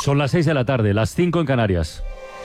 Son las 6 de la tarde, las 5 en Canarias.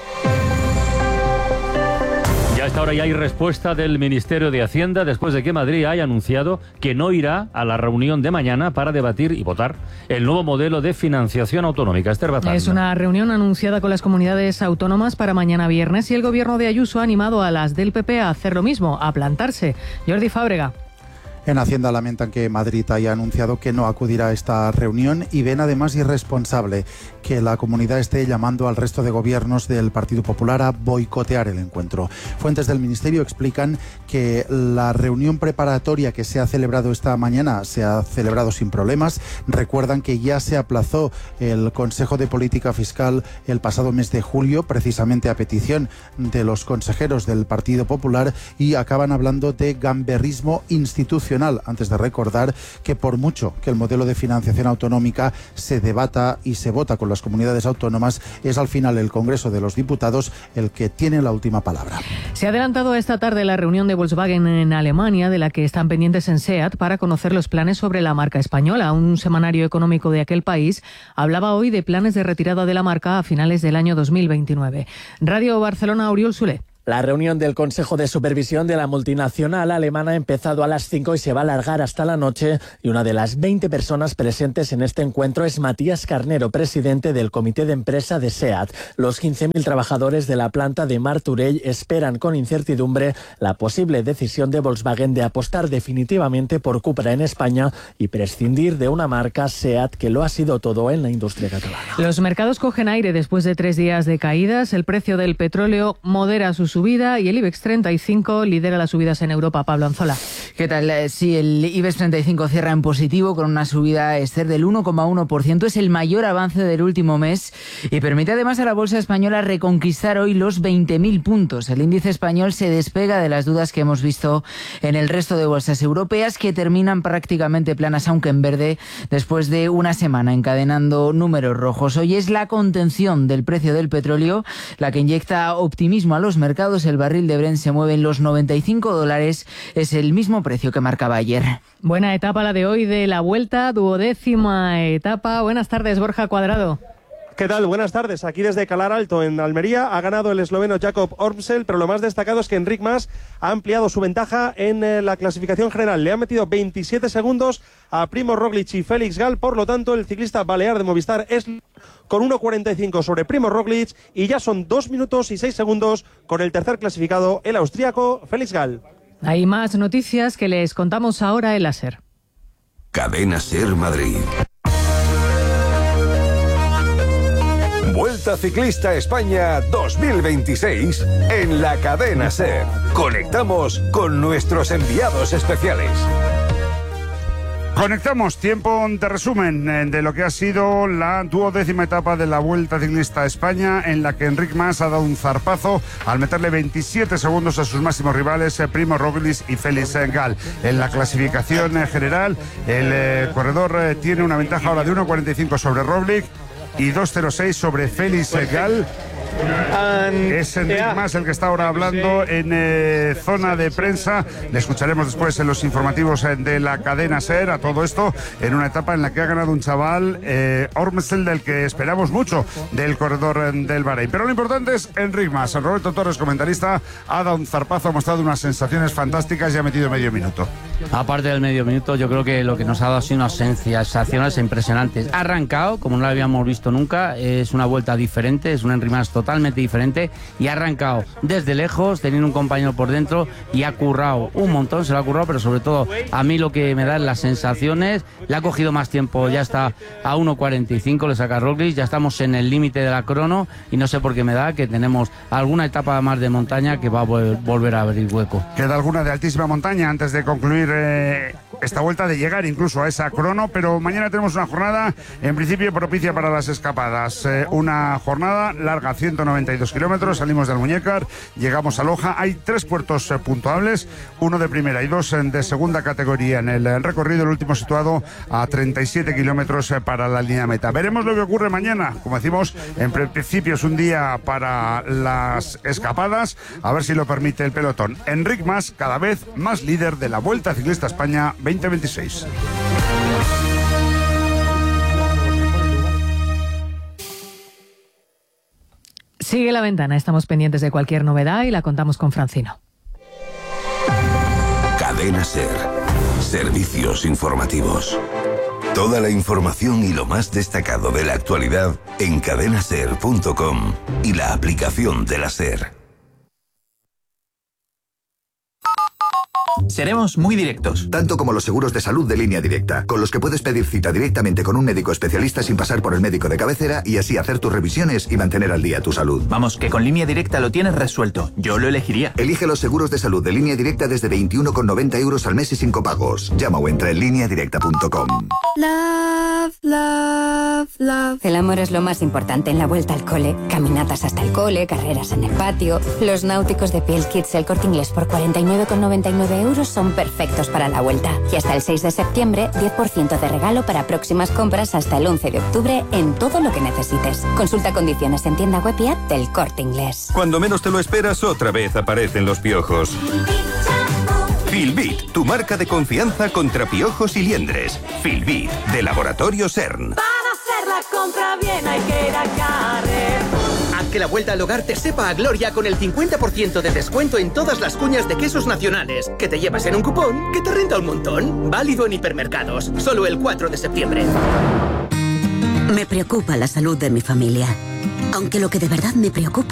Ya a esta hora ya hay respuesta del Ministerio de Hacienda después de que Madrid haya anunciado que no irá a la reunión de mañana para debatir y votar el nuevo modelo de financiación autonómica. Esther Bazán. Es una reunión anunciada con las comunidades autónomas para mañana viernes y el gobierno de Ayuso ha animado a las del PP a hacer lo mismo, a plantarse. Jordi Fábrega. En Hacienda lamentan que Madrid haya anunciado que no acudirá a esta reunión y ven además irresponsable que la comunidad esté llamando al resto de gobiernos del Partido Popular a boicotear el encuentro. Fuentes del Ministerio explican que la reunión preparatoria que se ha celebrado esta mañana se ha celebrado sin problemas. Recuerdan que ya se aplazó el Consejo de Política Fiscal el pasado mes de julio, precisamente a petición de los consejeros del Partido Popular, y acaban hablando de gamberrismo institucional, antes de recordar que por mucho que el modelo de financiación autonómica se debata y se vota con las comunidades autónomas, es al final el Congreso de los Diputados el que tiene la última palabra. Se ha adelantado esta tarde la reunión de Volkswagen en Alemania, de la que están pendientes en SEAT para conocer los planes sobre la marca española. Un semanario económico de aquel país hablaba hoy de planes de retirada de la marca a finales del año 2029. Radio Barcelona, Oriol Soler. La reunión del Consejo de Supervisión de la multinacional alemana ha empezado a las 5 y se va a alargar hasta la noche, y una de las 20 personas presentes en este encuentro es Matías Carnero, presidente del Comité de Empresa de SEAT. Los 15.000 trabajadores de la planta de Martorell esperan con incertidumbre la posible decisión de Volkswagen de apostar definitivamente por Cupra en España y prescindir de una marca SEAT que lo ha sido todo en la industria catalana. Los mercados cogen aire después de 3 días de caídas. El precio del petróleo modera su subida y el IBEX 35 lidera las subidas en Europa. Pablo Anzola. ¿Qué tal? Sí, el IBEX 35 cierra en positivo con una subida, Esther, del 1,1%. Es el mayor avance del último mes y permite además a la bolsa española reconquistar hoy los 20.000 puntos. El índice español se despega de las dudas que hemos visto en el resto de bolsas europeas, que terminan prácticamente planas, aunque en verde, después de una semana encadenando números rojos. Hoy es la contención del precio del petróleo la que inyecta optimismo a los mercados. El barril de Brent se mueve en los $95, es el mismo precio que marcaba ayer. Buena etapa la de hoy de la Vuelta, 12ª etapa. Buenas tardes, Borja Cuadrado. ¿Qué tal? Buenas tardes. Aquí desde Calar Alto, en Almería, ha ganado el esloveno Jakob Ormsel, pero lo más destacado es que Enric Mas ha ampliado su ventaja en la clasificación general. Le ha metido 27 segundos a Primož Roglič y Félix Gall. Por lo tanto, el ciclista balear de Movistar es con 1.45 sobre Primož Roglič, y ya son 2 minutos y 6 segundos con el tercer clasificado, el austríaco Félix Gall. Hay más noticias que les contamos ahora en la SER. Cadena SER Madrid. Vuelta Ciclista España 2026 en la Cadena SER. Conectamos con nuestros enviados especiales. Conectamos, tiempo de resumen de lo que ha sido la 12ª etapa de la Vuelta Ciclista España, en la que Enric Mas ha dado un zarpazo al meterle 27 segundos a sus máximos rivales, Primož Roglič y Félix Gall. En la clasificación general, el corredor tiene una ventaja ahora de 1.45 sobre Roglič y 2.06 sobre Félix Gall. Es Enric Mas el que está ahora hablando en zona de prensa. Le escucharemos después en los informativos de la cadena SER. A todo esto en una etapa en la que ha ganado un chaval, Ormsel, del que esperamos mucho, del corredor del Bahrein. Pero lo importante es Enric Mas. Roberto Torres, comentarista, ha dado un zarpazo, ha mostrado unas sensaciones fantásticas y ha metido medio minuto. Aparte del medio minuto, yo creo que lo que nos ha dado ha sido unas sensaciones impresionantes. Ha arrancado como no lo habíamos visto nunca. Es una vuelta diferente, es un Enric Mas totalmente diferente, y ha arrancado desde lejos, teniendo un compañero por dentro, y ha currado un montón, se lo ha currado, pero sobre todo a mí lo que me dan las sensaciones, le ha cogido más tiempo, ya está a 1.45, le saca Roglič, ya estamos en el límite de la crono, y no sé por qué me da que tenemos alguna etapa más de montaña que va a volver a abrir hueco. Queda alguna de altísima montaña antes de concluir esta vuelta, de llegar incluso a esa crono, pero mañana tenemos una jornada en principio propicia para las escapadas, una jornada larga, 192 kilómetros, salimos del Muñécar, llegamos a Loja, hay 3 puertos puntuables, uno de primera y 2 de segunda categoría en el recorrido, el último situado a 37 kilómetros para la línea meta. Veremos lo que ocurre mañana, como decimos, en principio es un día para las escapadas, a ver si lo permite el pelotón. Enric Mas, cada vez más líder de la Vuelta Ciclista España 2026. . Sigue La Ventana, estamos pendientes de cualquier novedad y la contamos con Francino. Cadena SER. Servicios informativos. Toda la información y lo más destacado de la actualidad en cadenaser.com y la aplicación de la SER. Seremos muy directos. Tanto como los seguros de salud de Línea Directa, con los que puedes pedir cita directamente con un médico especialista sin pasar por el médico de cabecera y así hacer tus revisiones y mantener al día tu salud. Vamos, que con Línea Directa lo tienes resuelto. Yo lo elegiría. Elige los seguros de salud de Línea Directa desde 21,90 € al mes y sin copagos. Llama o entra en lineadirecta.com. Love, love, love. El amor es lo más importante en la vuelta al cole. Caminatas hasta el cole, carreras en el patio. Los náuticos de Piel Kids El Corte Inglés por 49,99 € son perfectos para la vuelta. Y hasta el 6 de septiembre, 10% de regalo para próximas compras hasta el 11 de octubre en todo lo que necesites. Consulta condiciones en tienda web y app del Corte Inglés. Cuando menos te lo esperas, otra vez aparecen los piojos. Filbit, tu marca de confianza contra piojos y liendres. Filbit, de Laboratorio CERN. Para hacer la compra bien hay que ir a Carrefour. Haz que la vuelta al hogar te sepa a gloria con el 50% de descuento en todas las cuñas de quesos nacionales, que te llevas en un cupón que te renta un montón. Válido en hipermercados, solo el 4 de septiembre. Me preocupa la salud de mi familia. Aunque lo que de verdad me preocupa